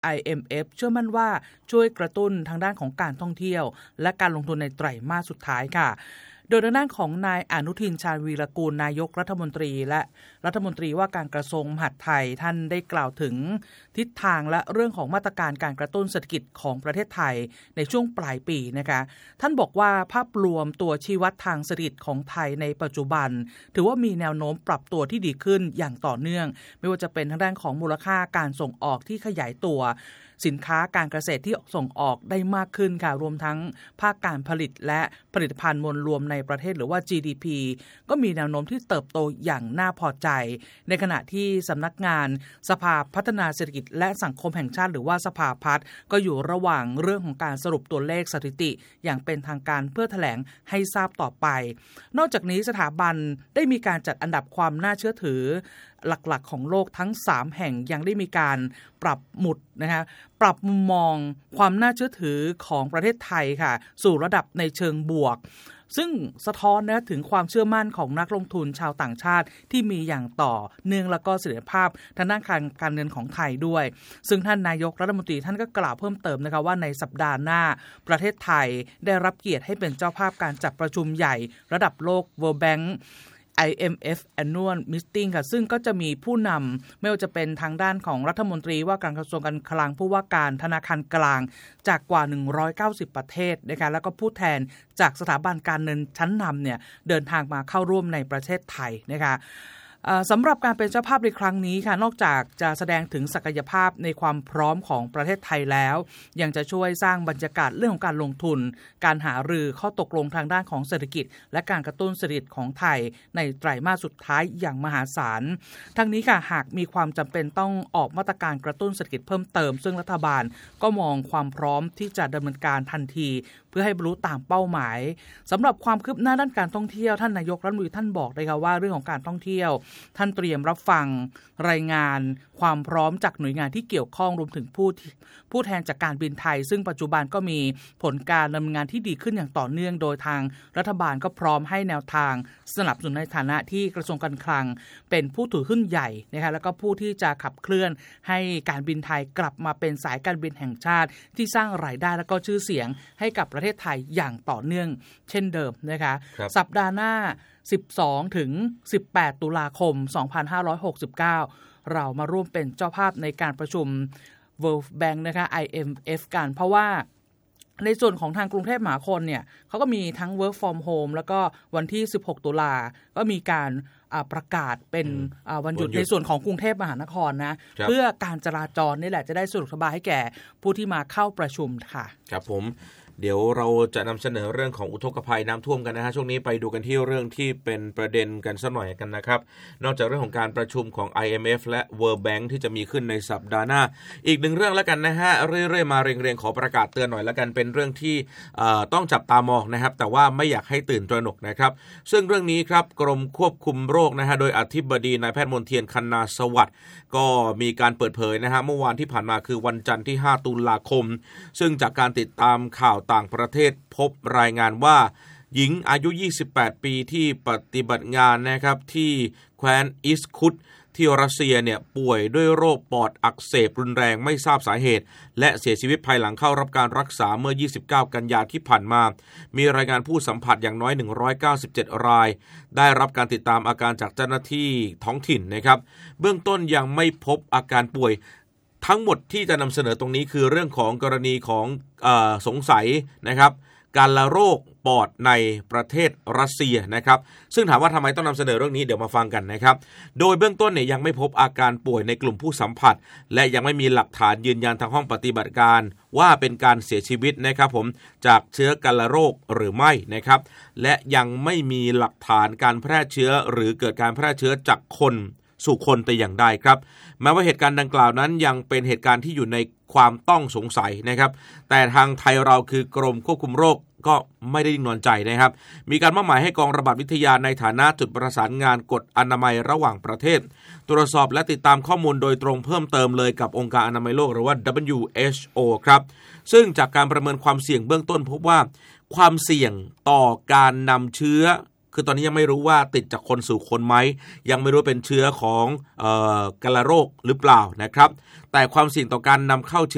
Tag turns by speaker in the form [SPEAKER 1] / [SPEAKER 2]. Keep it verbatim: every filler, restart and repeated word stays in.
[SPEAKER 1] ไอ เอ็ม เอฟ เชื่อมั่นว่าช่วยกระตุ้นทางด้านของการท่องเที่ยวและการลงทุนในไตรมาสสุดท้ายค่ะโดยทางด้านของนายอนุทินชาญวีรกูลนายกรัฐมนตรีและรัฐมนตรีว่าการกระทรวงมหาดไทยท่านได้กล่าวถึงทิศทางและเรื่องของมาตรการการกระตุ้นเศรษฐกิจของประเทศไทยในช่วงปลายปีนะคะท่านบอกว่าภาพรวมตัวชี้วัดทางเศรษฐกิจของไทยในปัจจุบันถือว่ามีแนวโน้มปรับตัวที่ดีขึ้นอย่างต่อเนื่องไม่ว่าจะเป็นทางด้านของมูลค่าการส่งออกที่ขยายตัวสินค้าการเกษตรที่ส่งออกได้มากขึ้นค่ะรวมทั้งภาคการผลิตและผลิตภัณฑ์มวลรวมในประเทศหรือว่า จี ดี พี ก็มีแนวโน้มที่เติบโตอย่างน่าพอใจในขณะที่สำนักงานสภาพัฒนาเศรษฐกิจและสังคมแห่งชาติหรือว่าสภาพัฒน์ก็อยู่ระหว่างเรื่องของการสรุปตัวเลขสถิติอย่างเป็นทางการเพื่อแถลงให้ทราบต่อไปนอกจากนี้สถาบันได้มีการจัดอันดับความน่าเชื่อถือหลักๆของโลกทั้งสามแห่งยังได้มีการปรับหมุดนะคะปรับมุมมองความน่าเชื่อถือของประเทศไทยค่ะสู่ระดับในเชิงบวกซึ่งสะท้อนนะถึงความเชื่อมั่นของนักลงทุนชาวต่างชาติที่มีอย่างต่อเนื่องแล้วก็เสถียรภาพทางด้านการการเงินของไทยด้วยซึ่งท่านนายกรัฐมนตรีท่านก็กล่าวเพิ่มเติมนะคะว่าในสัปดาห์หน้าประเทศไทยได้รับเกียรติให้เป็นเจ้าภาพการจัดประชุมใหญ่ระดับโลก World Bankไอ เอ็ม เอฟ Annual Meeting ค่ะซึ่งก็จะมีผู้นำไม่ว่าจะเป็นทางด้านของรัฐมนตรีว่าการกระทรวงการคลังผู้ว่าการธนาคารกลางจากกว่าหนึ่งร้อยเก้าสิบประเทศนะคะแล้วก็ผู้แทนจากสถาบันการเงินชั้นนำเนี่ยเดินทางมาเข้าร่วมในประเทศไทยนะคะสำหรับการเป็นเจ้าภาพในครั้งนี้ค่ะนอกจากจะแสดงถึงศักยภาพในความพร้อมของประเทศไทยแล้วยังจะช่วยสร้างบรรยากาศเรื่องของการลงทุนการหารือข้อตกลงทางด้านของเศรษฐกิจและการกระตุ้นเศรษฐกิจของไทยในไตรมาสสุดท้ายอย่างมหาศาลทั้งนี้ค่ะหากมีความจำเป็นต้องออกมาตรการกระตุ้นเศรษฐกิจเพิ่มเติมซึ่งรัฐบาลก็มองความพร้อมที่จะดำเนินการทันทีเพื่อให้บรรลุตามเป้าหมายสำหรับความคืบหน้าด้านการท่องเที่ยวท่านนายกรัฐมนตรีท่านบอกเลยค่ะว่าเรื่องของการท่องเที่ยวท่านเตรียมรับฟังรายงานความพร้อมจากหน่วยงานที่เกี่ยวข้องรวมถึงผู้ผู้แทนจากการบินไทยซึ่งปัจจุบันก็มีผลการดำเนินงานที่ดีขึ้นอย่างต่อเนื่องโดยทางรัฐบาลก็พร้อมให้แนวทางสนับสนุนในฐานะที่กระทรวงการคลังเป็นผู้ถือหุ้นใหญ่นะคะแล้วก็ผู้ที่จะขับเคลื่อนให้การบินไทยกลับมาเป็นสายการบินแห่งชาติที่สร้างรายได้และก็ชื่อเสียงให้กับประเทศไทยอย่างต่อเนื่องเช่นเดิมนะคะสัปดาห์หน้าสิบสองถึงสิบแปดตุลาคมสองพันห้าร้อยหกสิบเก้าเรามาร่วมเป็นเจ้าภาพในการประชุม World Bank นะคะ ไอ เอ็ม เอฟ กันเพราะว่าในส่วนของทางกรุงเทพมหานครเนี่ยเขาก็มีทั้ง Work from Home แล้วก็วันที่สิบหกตุลาก็มีการประกาศเป็นวันหยุดในส่วนของกรุงเทพมหานครนะเพื่อการจราจรนี่แหละจะได้สะดวกสบายให้แก่ผู้ที่มาเข้าประชุมค่ะ
[SPEAKER 2] ครับผมเดี๋ยวเราจะนำเสนอเรื่องของอุทกภัยน้ำท่วมกันนะฮะช่วงนี้ไปดูกันที่เรื่องที่เป็นประเด็นกันสักหน่อยกันนะครับนอกจากเรื่องของการประชุมของ ไอ เอ็ม เอฟ และ World Bank ที่จะมีขึ้นในสัปดาห์หน้าอีกหนึ่งเรื่องแล้วกันนะฮะเรื่อยๆมาเรียงๆขอประกาศเตือนหน่อยแล้วกันเป็นเรื่องที่ต้องจับตามองนะครับแต่ว่าไม่อยากให้ตื่นตระหนกนะครับซึ่งเรื่องนี้ครับกรมควบคุมโรคนะฮะโดยอธิบดีนายแพทย์มนเทียนคณาสวัสดิ์ก็มีการเปิดเผยนะฮะเมื่อวานที่ผ่านมาคือวันจันทร์ที่ห้าตุลาคมซึ่งจากการติดตามข่าวต่างประเทศพบรายงานว่าหญิงอายุยี่สิบแปดปีที่ปฏิบัติงานนะครับที่แคว้นอิสคุตที่รัสเซียเนี่ยป่วยด้วยโรคปอดอักเสบรุนแรงไม่ทราบสาเหตุและเสียชีวิตภายหลังเข้ารับการรักษาเมื่อยี่สิบเก้ากันยายนที่ผ่านมามีรายงานผู้สัมผัสอย่างน้อยหนึ่งร้อยเก้าสิบเจ็ดรายได้รับการติดตามอาการจากเจ้าหน้าที่ท้องถิ่นนะครับเบื้องต้นยังไม่พบอาการป่วยทั้งหมดที่จะนำเสนอตรงนี้คือเรื่องของกรณีของเอ่อสงสัยนะครับการละโรคปอดในประเทศรัสเซียนะครับซึ่งถามว่าทำไมต้องนำเสนอเรื่องนี้เดี๋ยวมาฟังกันนะครับโดยเบื้องต้นเนี่ยยังไม่พบอาการป่วยในกลุ่มผู้สัมผัสและยังไม่มีหลักฐานยืนยันทางห้องปฏิบัติการว่าเป็นการเสียชีวิตนะครับผมจากเชื้อการละโรคหรือไม่นะครับและยังไม่มีหลักฐานการแพร่เชื้อหรือเกิดการแพร่เชื้อจากคนสู่คนแต่อย่างใดครับแม้ว่าเหตุการณ์ดังกล่าวนั้นยังเป็นเหตุการณ์ที่อยู่ในความต้องสงสัยนะครับแต่ทางไทยเราคือกรมควบคุมโรคก็ไม่ได้นิ่งนอนใจนะครับมีการมอบหมายให้กองระบาดวิทยาในฐานะจุดประสานงานกฎอนามัยระหว่างประเทศตรวจสอบและติดตามข้อมูลโดยตรงเพิ่มเติมเลยกับองค์การอนามัยโลกหรือว่า ดับเบิลยู เอช โอ ครับซึ่งจากการประเมินความเสี่ยงเบื้องต้นพบว่าความเสี่ยงต่อการนำเชื้อคือตอนนี้ยังไม่รู้ว่าติดจากคนสู่คนไหมยังไม่รู้เป็นเชื้อของเอ่อกาฬโรคหรือเปล่านะครับแต่ความเสี่ยงต่อการนำเข้าเชื้อ